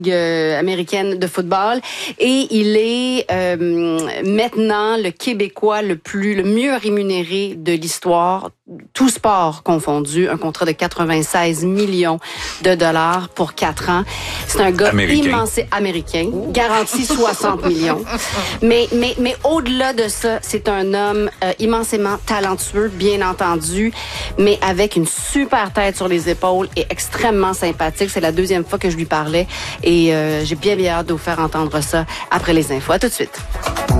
américaine de football et il est maintenant le Québécois le mieux rémunéré de l'histoire, tout sport confondu, un contrat de 96 millions de dollars pour 4 ans. C'est un gars immense américain, garanti 60 millions. Mais au-delà de ça, c'est un homme immensément talentueux, bien entendu, mais avec une super tête sur les épaules et extrêmement sympathique. C'est la deuxième fois que je lui parlais et j'ai bien hâte de vous faire entendre ça après les infos. À tout de suite.